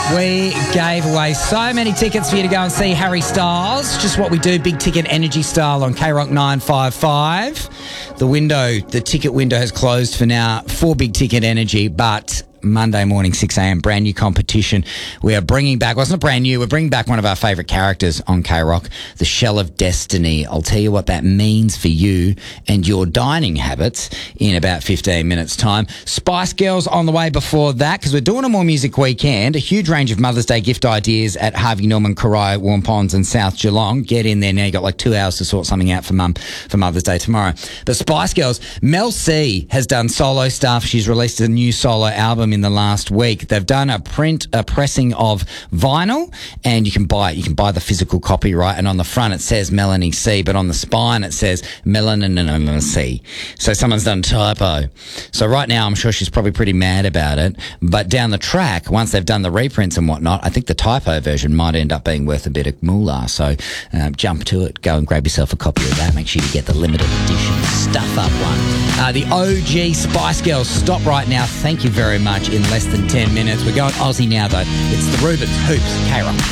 We gave away so many tickets for you to go and see Harry Styles. Just what we do, big ticket energy style on K-Rock 955. The ticket window has closed for now for big ticket energy, but Monday morning, 6 a.m, brand new competition. We are bringing back, well, it's not brand new, we're bringing back one of our favourite characters on K-Rock, the Shell of Destiny. I'll tell you what that means for you and your dining habits in about 15 minutes' time. Spice Girls on the way before that, because we're doing a More Music Weekend, a huge range of Mother's Day gift ideas at Harvey Norman, Corio, Warm Ponds and South Geelong. Get in there now, you've got like 2 hours to sort something out for Mum for Mother's Day tomorrow. The Spice Girls, Mel C has done solo stuff. She's released a new solo album in the last week. They've done a pressing of vinyl, and you can buy it. You can buy the physical copy, right? And on the front it says Melanie C, but on the spine it says Melanin C. So someone's done typo. So right now I'm sure she's probably pretty mad about it. But down the track, once they've done the reprints and whatnot, I think the typo version might end up being worth a bit of moolah. So jump to it. Go and grab yourself a copy of that. Make sure you get the limited edition stuff up one. The OG Spice Girls. Stop right now. Thank you very much. In less than 10 minutes. We're going Aussie now, though. It's the Rubens Hoops K-Rock.